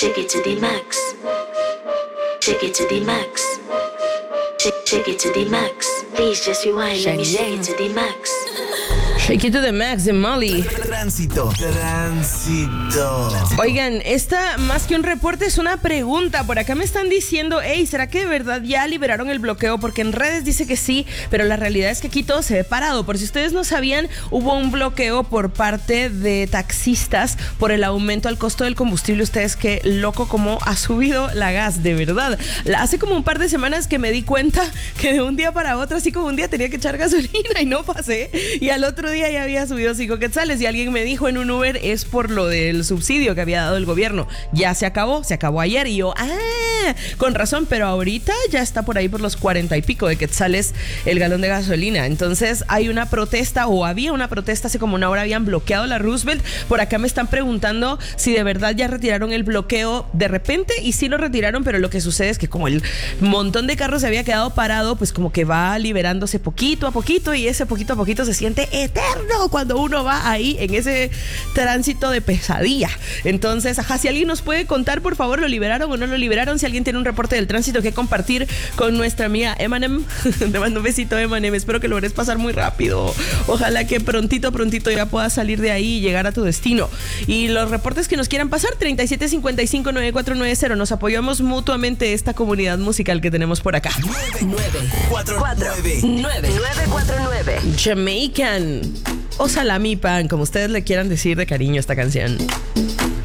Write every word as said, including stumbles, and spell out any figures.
Take it to the max. Take it to the max. Take, take it to the max. Please just rewind. Let me take it to the max. Shake it to the max de Molly. Tránsito. Tránsito. Oigan, esta más que un reporte es una pregunta. Por acá me están diciendo, hey, ¿será que de verdad ya liberaron el bloqueo? Porque en redes dice que sí, pero la realidad es que aquí todo se ve parado. Por si ustedes no sabían, hubo un bloqueo por parte de taxistas por el aumento al costo del combustible. Ustedes, qué loco cómo ha subido la gas, de verdad. Hace como un par de semanas que me di cuenta que de un día para otro, así como un día tenía que echar gasolina y no pasé, y al otro día ya había subido cinco quetzales y alguien me dijo en un Uber, es por lo del subsidio que había dado el gobierno. Ya se acabó, se acabó ayer, y yo, ah, con razón, pero ahorita ya está por ahí por los cuarenta y pico de quetzales el galón de gasolina. Entonces hay una protesta, o había una protesta hace como una hora, habían bloqueado la Roosevelt. Por acá me están preguntando si de verdad ya retiraron el bloqueo de repente, y sí lo retiraron, pero lo que sucede es que como el montón de carros se había quedado parado, pues como que va liberándose poquito a poquito, y ese poquito a poquito se siente eterno cuando uno va ahí en ese tránsito de pesadilla. Entonces, ajá, si alguien nos puede contar, por favor, ¿lo liberaron o no lo liberaron? Si alguien tiene un reporte del tránsito que compartir con nuestra amiga Emanem, te mando un besito, Emanem, espero que logres pasar muy rápido. Ojalá que prontito, prontito ya puedas salir de ahí y llegar a tu destino. Y los reportes que nos quieran pasar, treinta y siete cincuenta y cinco noventa y cuatro noventa, nos apoyamos mutuamente esta comunidad musical que tenemos por acá. nueve cuatro nueve nueve nueve cuatro nueve. Jamaican o salami pan, como ustedes le quieran decir de cariño a esta canción.